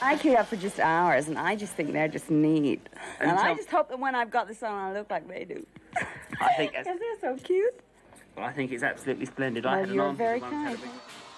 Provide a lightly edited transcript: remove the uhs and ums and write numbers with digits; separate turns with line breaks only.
I queue up for just hours, and I just think they're just neat. And
so-
I just hope that when I've got this on, I look like they do.
I think
Because they're so cute.
I think it's absolutely splendid.
Well,
I had an
you're
aunt who
very
once had a
kind.
big-